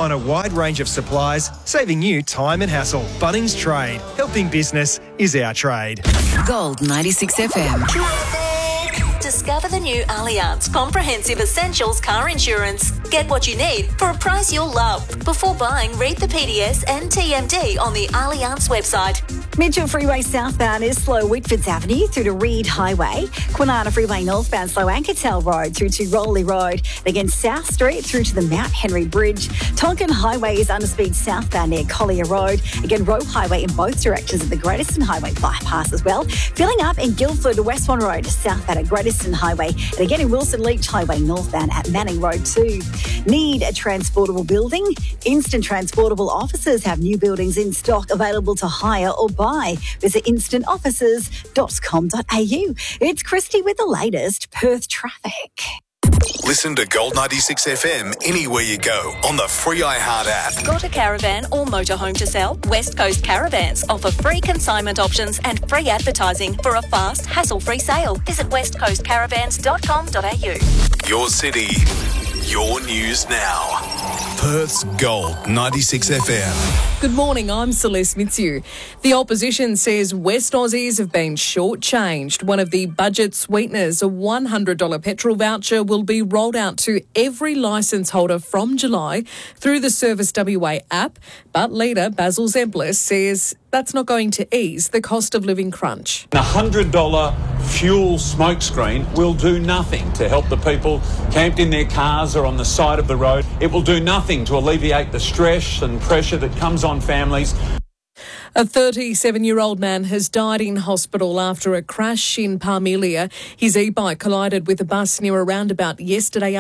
on a wide range of supplies, saving you time and hassle. Bunnings Trade. Helping business is our trade. Gold 96 FM. Discover the new Allianz Comprehensive Essentials car insurance. Get what you need for a price you'll love. Before buying, read the PDS and TMD on the Allianz website. Mitchell Freeway southbound is slow Whitfords Avenue through to Reed Highway. Kwinana Freeway northbound slow Ankertel Road through to Rowley Road. Again, South Street through to the Mount Henry Bridge. Tonkin Highway is underspeed southbound near Collier Road. Again, Roe Highway in both directions at the Greater Highway bypass as well. Filling up in Guildford to West Swan Road southbound at Greater Highway. And again in Wilson Leach Highway northbound at Manning Road too. Need a transportable building? Instant Transportable Offices have new buildings in stock available to hire or buy. Visit instantoffices.com.au. It's Christy with the latest Perth traffic. Listen to Gold 96 FM anywhere you go on the free iHeart app. Got a caravan or motorhome to sell? West Coast Caravans offer free consignment options and free advertising for a fast, hassle-free sale. Visit westcoastcaravans.com.au. Your city, your news now. Perth's Gold 96 FM. Good morning, I'm Celeste Mitsu. The opposition says West Aussies have been shortchanged. One of the budget sweeteners, a $100 petrol voucher, will be rolled out to every licence holder from July through the Service WA app. But leader Basil Zemplis says that's not going to ease the cost of living crunch. The $100 fuel smokescreen will do nothing to help the people camped in their cars or on the side of the road. It will do nothing to alleviate the stress and pressure that comes on families. A 37-year-old man has died in hospital after a crash in Parmelia. His e-bike collided with a bus near a roundabout yesterday